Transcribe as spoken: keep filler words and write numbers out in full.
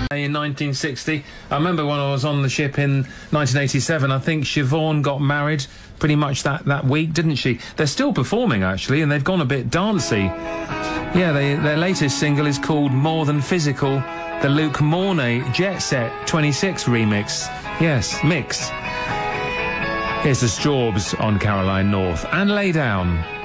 In nineteen sixty, I remember when I was on the ship in nineteen eighty-seven, I think Siobhan got married pretty much that, that week, didn't she? They're still performing, actually, and they've gone a bit dancey. Yeah, they, their latest single is called More Than Physical, the Luke Mornay Jet Set twenty-six remix. Yes, mix. Here's the Strawbs on Caroline North. And Lay Down.